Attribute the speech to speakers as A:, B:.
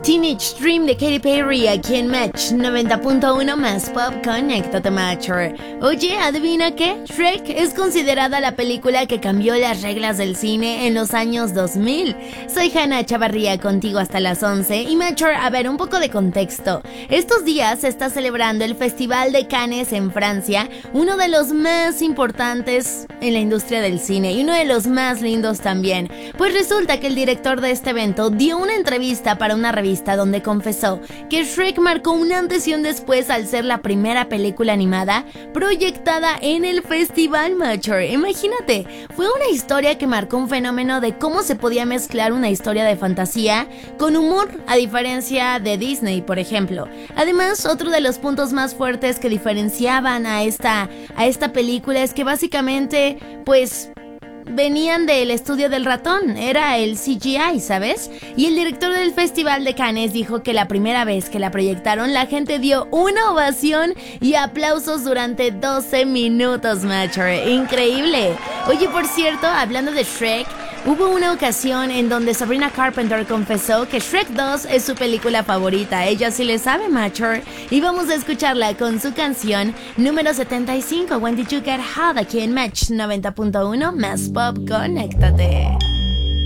A: Teenage Dream de Katy Perry aquí en Match 90.1 más Pop. Conéctate, Matcher. Oye, ¿adivina qué? Shrek es considerada la película que cambió las reglas del cine en los años 2000. Soy Hannah Chavarría, contigo hasta las 11. Y Matcher, a ver, un poco de contexto. Estos días se está celebrando el Festival de Cannes en Francia, uno de los más importantes en la industria del cine y uno de los más lindos también. Pues resulta que el director de este evento dio una entrevista para una revista donde confesó que Shrek marcó un antes y un después al ser la primera película animada proyectada en el festival, Matcher. Imagínate, fue una historia que marcó un fenómeno de cómo se podía mezclar una historia de fantasía con humor, a diferencia de Disney, por ejemplo. Además, otro de los puntos más fuertes que diferenciaban a esta película es que básicamente, pues, venían del estudio del ratón, era el CGI, ¿sabes? Y el director del Festival de Cannes dijo que la primera vez que la proyectaron, la gente dio una ovación y aplausos durante 12 minutos, Matcher. Increíble. Oye, por cierto, hablando de Shrek, hubo una ocasión en donde Sabrina Carpenter confesó que Shrek 2 es su película favorita. Ella sí le sabe, Matcher. Y vamos a escucharla con su canción número 75, When Did You Get Hot, aquí en Match 90.1 más Pop. Conéctate.